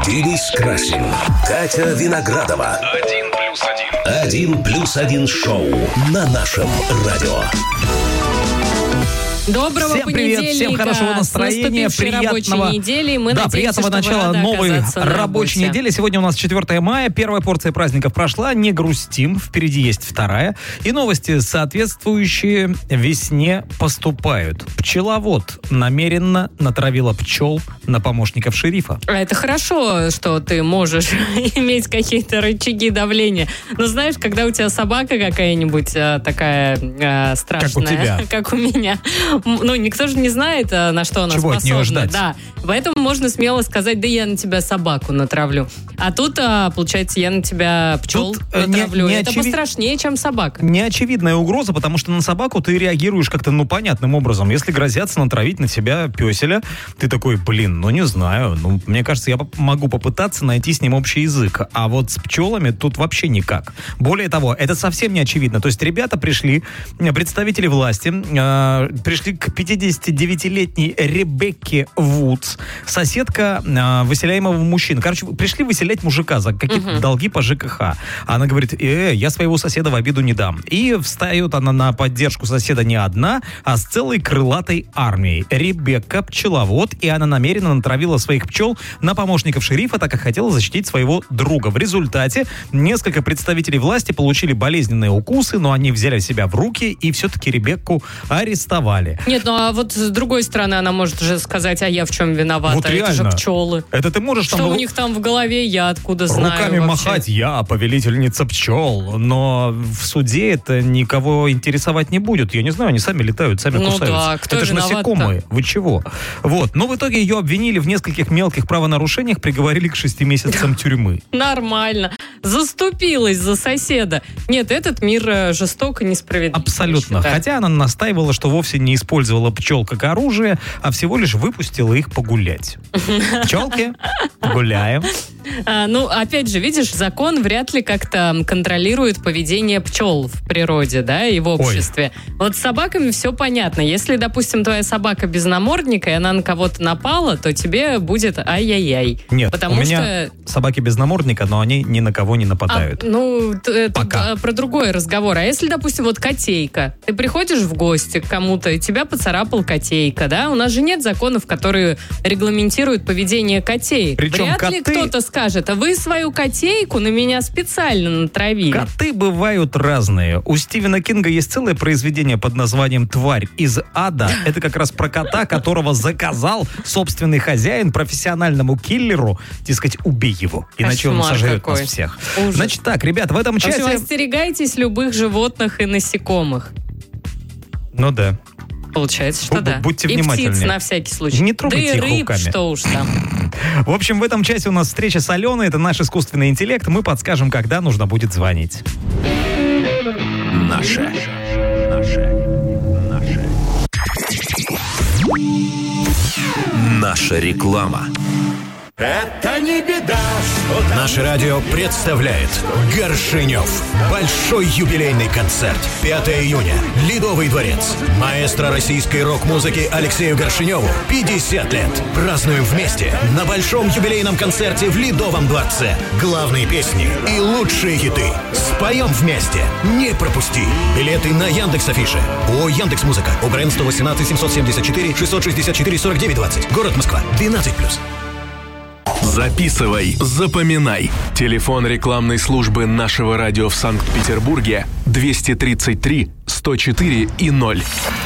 Денис Красин, Катя Виноградова. 1+1 шоу на нашем радио. Доброго всем привет, понедельника. всем хорошего настроения, приятного недели. Мы надеемся, приятного начала новой рабочей недели. Сегодня у нас 4 мая, первая порция праздников прошла, не грустим, впереди есть вторая. И новости, соответствующие весне, поступают. Пчеловод намеренно натравила пчел на помощников шерифа. Это хорошо, что ты можешь иметь какие-то рычаги давления. Но знаешь, когда у тебя собака какая-нибудь такая страшная, как у тебя, как у меня, ну, никто же не знает, на что она чего способна. от нее ждать? Да. Поэтому можно смело сказать, да я на тебя собаку натравлю. А тут, получается, я на тебя пчел натравлю. Это пострашнее, чем собака. Неочевидная угроза, потому что на собаку ты реагируешь как-то, понятным образом. Если грозятся натравить на тебя пёселя, ты такой, не знаю. Мне кажется, я могу попытаться найти с ним общий язык. А вот с пчелами тут вообще никак. Более того, это совсем не очевидно. То есть ребята пришли, представители власти, пришли к 59-летней Ребекке Вудс, соседка выселяемого мужчины. Короче, пришли выселять мужика за какие-то долги по ЖКХ. Она говорит, я своего соседа в обиду не дам. И встает она на поддержку соседа не одна, а с целой крылатой армией. Ребекка пчеловод, и она намеренно натравила своих пчел на помощников шерифа, так как хотела защитить своего друга. В результате несколько представителей власти получили болезненные укусы, но они взяли себя в руки и все-таки Ребекку арестовали. Нет, а вот с другой стороны она может же сказать, а я в чем виновата? Вот реально. Это же пчелы. Это ты можешь что у них там в голове, я откуда знаю руками вообще? Махать, я повелительница пчел, но в суде это никого интересовать не будет. Я не знаю, они сами летают, сами кусаются. Да, кто это же виноват-то? насекомые. Вы чего? Но в итоге ее обвинили в нескольких мелких правонарушениях, приговорили к 6 месяцам тюрьмы. Нормально. Заступилась за соседа. Нет, этот мир жесток и несправедлив. Абсолютно. Хотя она настаивала, что вовсе не использовала пчел как оружие, а всего лишь выпустила их погулять. Пчелки, гуляем. Опять же, видишь, закон вряд ли как-то контролирует поведение пчел в природе, да, и в обществе. Вот с собаками все понятно. Если, допустим, твоя собака без намордника, и она на кого-то напала, то тебе будет ай-яй-яй. Нет, у меня собаки без намордника, но они ни на кого не нападают. Это про другой разговор. А если, допустим, вот котейка, ты приходишь в гости к кому-то, и тебя поцарапал котейка, да? У нас же нет законов, которые регламентируют поведение котей. Причем вряд ли кто-то скажет, а вы свою котейку на меня специально натравили. Коты бывают разные. У Стивена Кинга есть целое произведение под названием «Тварь из ада». Это как раз про кота, которого заказал собственный хозяин профессиональному киллеру. Дескать, убей его, иначе он сожрет нас всех. Ужас. Значит так, ребят, в этом часе... остерегайтесь любых животных и насекомых. Да. Получается, что да. Будьте и внимательны. птиц на всякий случай. Не трогайте их рыб, руками. Что уж там. В общем, в этом часе у нас встреча с Аленой. Это наш искусственный интеллект. Мы подскажем, когда нужно будет звонить. Наша реклама. Это не беда, что там... Наше радио представляет Горшенев. Большой юбилейный концерт. 5 июня. Ледовый дворец. Маэстро российской рок-музыки Алексею Горшеневу 50 лет. Празднуем вместе на большом юбилейном концерте в Ледовом дворце. Главные песни и лучшие хиты. Споем вместе. Не пропусти. Билеты на Яндекс.Афише. ООО «Яндекс.Музыка». УГРН 118 774 664 49 20. Город Москва. 12+. Записывай, запоминай. Телефон рекламной службы нашего радио в Санкт-Петербурге 233 104 и 0.